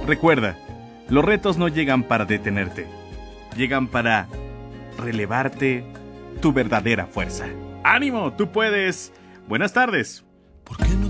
Recuerda, los retos no llegan para detenerte, llegan para relevarte tu verdadera fuerza. ¡Ánimo! ¡Tú puedes! Buenas tardes. ¿Por qué no